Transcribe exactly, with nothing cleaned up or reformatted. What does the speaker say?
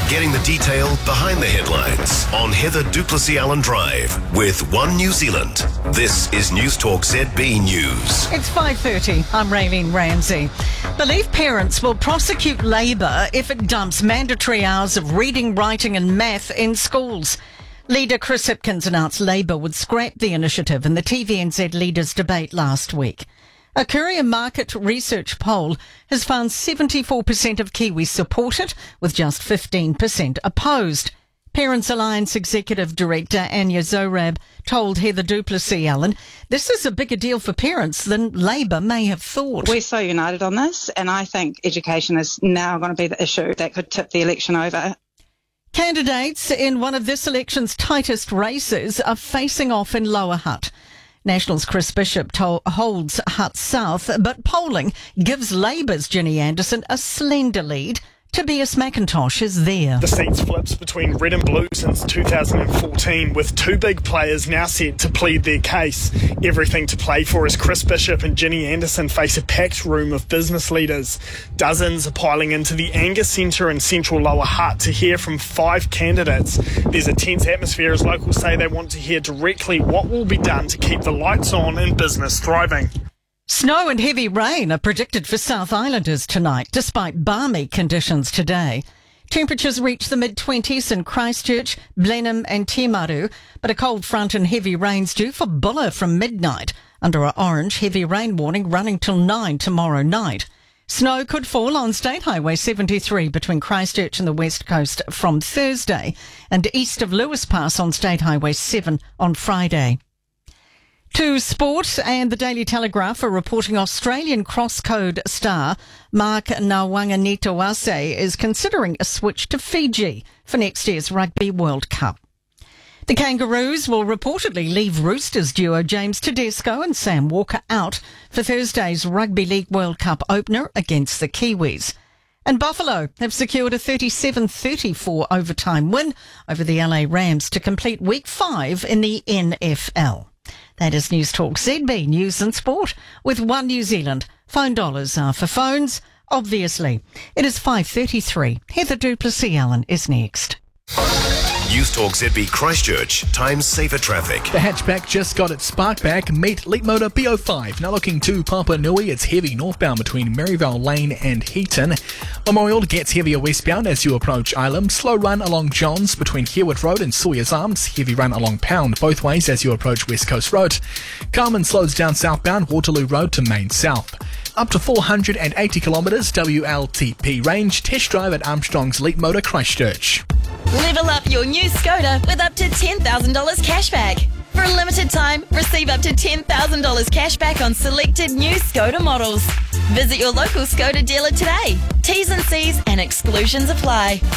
Getting the detail behind the headlines on Heather du Plessis-Allen Drive with One New Zealand. This is Newstalk Z B News. It's five thirty. I'm Raylene Ramsey. Believe parents will prosecute Labour if it dumps mandatory hours of reading, writing and math in schools. Leader Chris Hipkins announced Labour would scrap the initiative in the T V N Z leaders' debate last week. A Courier Market Research poll has found seventy-four percent of Kiwis support it, with just fifteen percent opposed. Parents Alliance Executive Director Anya Zorab told Heather du Plessis-Allen this is a bigger deal for parents than Labour may have thought. We're so united on this, and I think education is now going to be the issue that could tip the election over. Candidates in one of this election's tightest races are facing off in Lower Hutt. National's Chris Bishop to- holds Hutt South, but polling gives Labour's Ginny Anderson a slender lead. Tobias McIntosh is there. The seats flips between red and blue since two thousand fourteen, with two big players now set to plead their case. Everything to play for as Chris Bishop and Ginny Anderson face a packed room of business leaders. Dozens are piling into the Angus Centre in central Lower Hutt to hear from five candidates. There's a tense atmosphere as locals say they want to hear directly what will be done to keep the lights on and business thriving. Snow and heavy rain are predicted for South Islanders tonight, despite balmy conditions today. Temperatures reach the mid-twenties in Christchurch, Blenheim and Timaru, but a cold front and heavy rains due for Buller from midnight, under an orange heavy rain warning running till nine tomorrow night. Snow could fall on State Highway seventy-three between Christchurch and the West Coast from Thursday, and east of Lewis Pass on State Highway seven on Friday. To sport, and the Daily Telegraph are reporting Australian cross-code star Mark Nawaqanitawase is considering a switch to Fiji for next year's Rugby World Cup. The Kangaroos will reportedly leave Roosters duo James Tedesco and Sam Walker out for Thursday's Rugby League World Cup opener against the Kiwis. And Buffalo have secured a thirty-seven thirty-four overtime win over the L A Rams to complete week five in the N F L. That is Newstalk Z B News and Sport with One New Zealand. Phone dollars are for phones, obviously. It is five thirty-three. Heather du Plessis-Allen is next. Newstalk Z B Christchurch, time saver traffic. The hatchback just got its spark back. Meet Leapmotor B oh five. Now looking to Papa Nui, it's heavy northbound between Maryvale Lane and Heaton. Memorial gets heavier westbound as you approach Ilam. Slow run along Johns between Herewood Road and Sawyer's Arms. Heavy run along Pound both ways as you approach West Coast Road. Carmen slows down southbound Waterloo Road to Main South. Up to four hundred eighty kilometres W L T P range. Test drive at Armstrong's Leapmotor Christchurch. Level up your new Skoda with up to ten thousand dollars cashback. For a limited time, receive up to ten thousand dollars cashback on selected new Skoda models. Visit your local Skoda dealer today. T's and C's and exclusions apply.